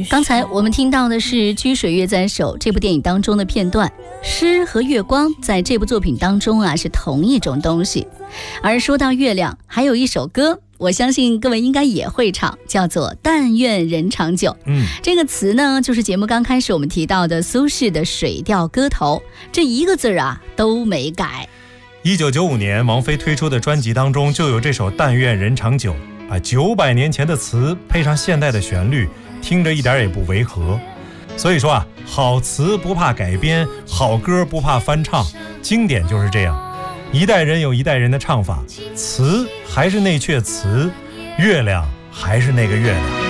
刚才我们听到的是《居水月在手》这部电影当中的片段，诗和月光在这部作品当中啊是同一种东西。而说到月亮，还有一首歌，我相信各位应该也会唱，叫做《但愿人长久》。这个词呢，就是节目刚开始我们提到的苏轼的《水调歌头》，这一个字啊都没改。 1995年王菲推出的专辑当中就有这首《但愿人长久》，把900年前的词配上现代的旋律，听着一点也不违和。所以说啊，好词不怕改编，好歌不怕翻唱，经典就是这样。一代人有一代人的唱法，词还是那阙词，月亮还是那个月亮。